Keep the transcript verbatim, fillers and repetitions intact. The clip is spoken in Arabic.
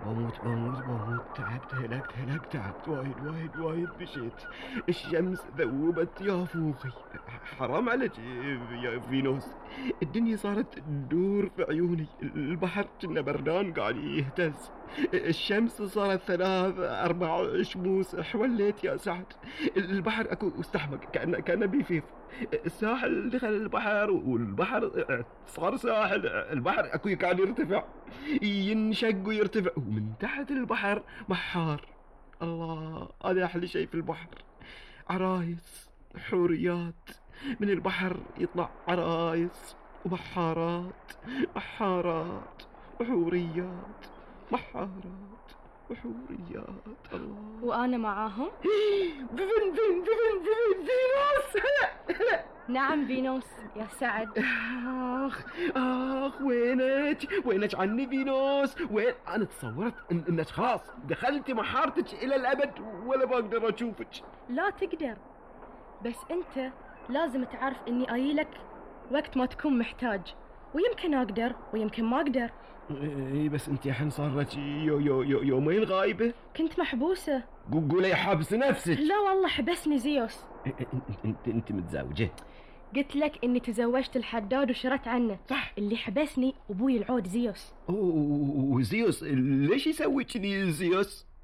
بموت بموت بموت، تعبت، هلكت هلكت، تعبت وايد وايد وايد، مشيت. الشمس ذوبت يافوخي، حرام عليك يا فينوس. الدنيا صارت تدور في عيوني، البحر كنا بردان قاعد يهتز، الشمس صارت ثلاث أربع شموس، حوليت يا سعد. البحر أكو استحمق، كأنه كأنه بيفيض. الساحل دخل البحر، والبحر صار ساحل. البحر أكو قاعد يرتفع، ينشق ويرتفع، ومن تحت البحر بحار. الله، هذا أحلى شيء في البحر، عرايس، حوريات. من البحر يطلع عرايس وبحارات، بحارات وحوريات، بحارات وحوريات. الله، وأنا معاهم. فين فين فين فين فينوس؟ نعم فينوس يا سعد. آخ آخ، وينك وينك عني فينوس؟ وين؟ أنا تصورت إن إنك خلاص دخلتي محارتك إلى الأبد، ولا بقدر أشوفك. لا تقدر، بس أنت لازم تعرف إني أجيلك وقت ما تكون محتاج، ويمكن أقدر ويمكن ما أقدر. إيه بس أنت الحين صار لك يو يو يو يومين غايبة. كنت محبوسة. قولي حبس نفسك. لا والله حبسني زيوس. أنت أنت أنت متزوجة؟ قلت لك إني تزوجت الحداد وشرت عنه. صح. اللي حبسني أبوي العود زيوس. أوه، وزيوس ليش يسوي كذي زيوس؟